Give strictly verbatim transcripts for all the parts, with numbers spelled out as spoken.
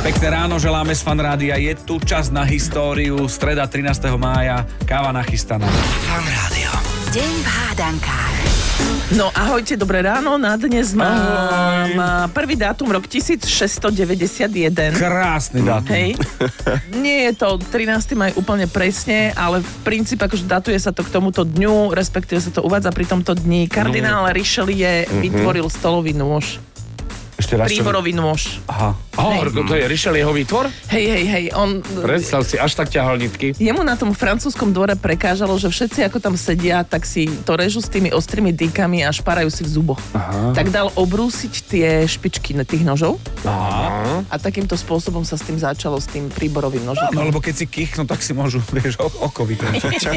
Pekné ráno, želáme z Fan Rádia. Je tu čas na históriu. Streda trinásteho mája. Káva nachystaná. Fan Rádio. Deň v hádankách. No ahojte, dobré ráno. Na dnes mám Ahoj. prvý dátum rok tisícšesťstodeväťdesiatjeden. Krásny dátum. Hej. Nie je to trinásteho maj úplne presne, ale v princípe akože datuje sa to k tomuto dňu, respektíve sa to uvádza pri tomto dni. Kardinál Richelieu mm-hmm. vytvoril stolový nôž. Ešte raz. Príborový nôž. Aha. Oh, to je Richelieuho výtvor? Hej, hej, hej. On... Predstav si, až tak ťahal nitky. Jemu na tom francúzskom dvore prekážalo, že všetci ako tam sedia, tak si to režu s tými ostrými dýkami a šparajú si v zuboch. Aha. Tak dal obrúsiť tie špičky tých nožov. Aha. A takýmto spôsobom sa s tým začalo, s tým príborovým nožom. No, lebo keď si kýchnú, tak si môžu, vieš, oko vytrčať.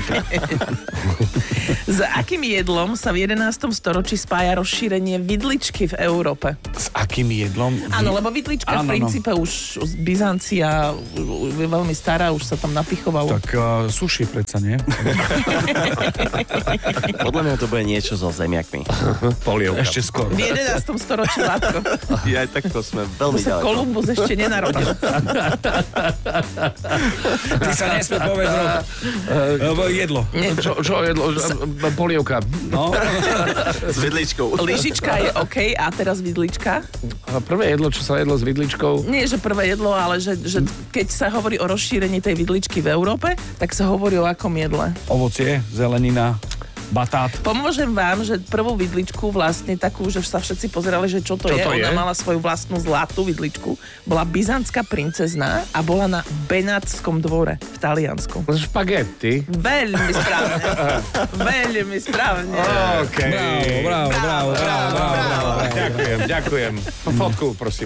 S akým jedlom sa v jedenástom storočí spája rozšírenie vidličky v Európe? S akým jedlom? Áno, lebo vidlička Áno, v princípe no. už z Byzancia je veľmi stará, už sa tam napichovalo. Tak uh, sushi predsa, nie? Podľa mňa to bude niečo so zemiakmi. Polievka. Ešte skôr. V jedenástom storočí, Látko. Ja tak to sme veľmi To sa ďaleko. Kolumbus ešte nenarodil. Ty sa nesmie povedať rok. Uh, jedlo. Čo, čo jedlo? Polievka. No. S vidličkou. Lyžička je OK, a teraz vidlička? A prvé jedlo, čo sa jedlo s vidličkou? Nie, že prvé jedlo, ale že, že keď sa hovorí o rozšírení tej vidličky v Európe, tak sa hovorí o akom jedle. Ovocie, zelenina, batát. Pomôžem vám, že prvú vidličku vlastne takú, že sa všetci pozerali, že čo to Čo je. to Ona je? mala svoju vlastnú zlatú vidličku. Bola byzantská princezná a bola na Benátskom dvore v Taliansku. Špagety. Veľmi správne. Veľmi správne. OK. Bravo, bravo, bravo, bravo, bravo, bravo. Ďakujem, ďakujem. Fotku, prosím.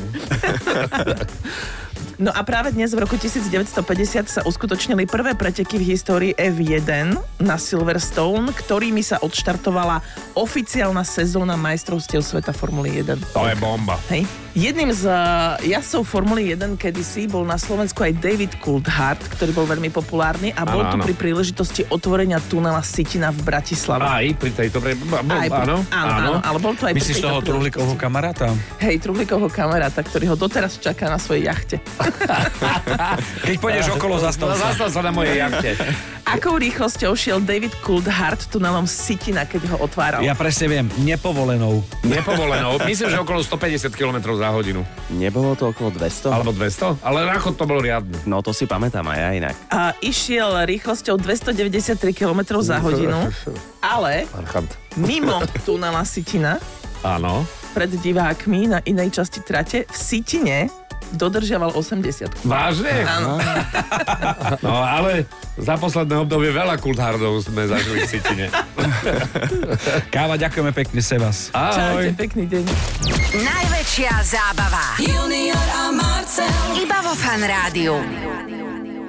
No a práve dnes v roku devätnásťstopäťdesiat sa uskutočnili prvé preteky v histórii ef jeden na Silverstone, ktorými sa odštartovala oficiálna sezóna majstrovstiev sveta Formuly jeden. To je bomba. Hej. Jedným z uh, jazdcov Formuly jeden kedysi bol na Slovensku aj David Coulthard, ktorý bol veľmi populárny a bol Áno, tu áno. pri príležitosti otvorenia tunela Sitina v Bratislave. Aj pri tej dobrej... Aj, Áno, áno, áno, ale bol to aj Myslíš pri tejto toho truhlíkovho príležitosti. kamaráta? Hej, truhlíkovho kamaráta, ktorý ho doteraz čaká na svojej jachte. Keď pôjdeš okolo, zastav sa. Zastav sa na mojej jachte. Akou rýchlosťou šiel David Coulthard tunelom Sitina, keď ho otváral? Ja presne viem, nepovolenou. Nepovolenou. Myslím, že okolo stopäťdesiat kilometrov za hodinu. Nebolo to okolo dvesto? Alebo dvesto? Ale ráchod to bol riadny. No to si pamätám aj ja inak. A išiel rýchlosťou dvestodeväťdesiattri kilometrov za hodinu, ale Archant. mimo tunela Sitina, Áno. pred divákmi na inej časti trate, v Sitine dodržiaval osemdesiat. Vážne? Áno. No ale za posledné obdobie veľa Coulthardov sme zažili v Sitine. Káva, ďakujeme pekne, Sebas. Čaute, Ahoj. pekný deň. Najväčšia zábava. Junior a Marcel. Iba vo Fan Rádiu.